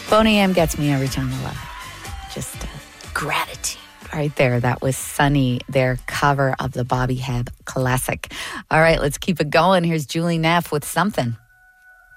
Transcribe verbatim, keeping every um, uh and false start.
Boney M gets me every time I love it. Just uh, gratitude right there. That was Sunny, their cover of the Bobby Hebb classic. All right, let's keep it going. Here's Julie Neff with Something.